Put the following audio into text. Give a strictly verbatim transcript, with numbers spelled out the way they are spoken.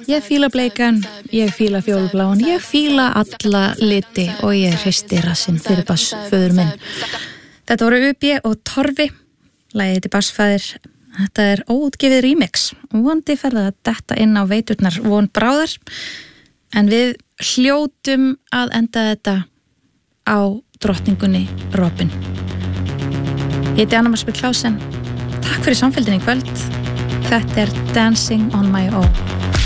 Ég fíla bleikan, ég fíla fjólubláan, ég fíla alla liti og ég hristi rassinn fyrir bassföður minn. Þetta voru U B og Torfi, lagið til bassfæðir. Þetta er óútgefið remix. Vonandi fer það að detta inn á veiturnar von bráðar. En við hljótum að enda þetta á drottningunni Robin. Ég heiti Anna Marspil Klausen. Takk fyrir samfélgdina í kvöld. Þetta er Dancing on my own.